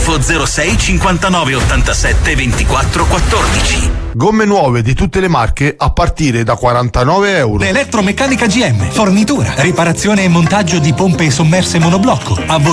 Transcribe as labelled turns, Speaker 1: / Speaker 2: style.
Speaker 1: Info 06 59 87 24 14.
Speaker 2: Gomme nuove di tutte le marche a partire da €49.
Speaker 3: Elettromeccanica GM, fornitura, riparazione e montaggio di pompe sommerse monoblocco,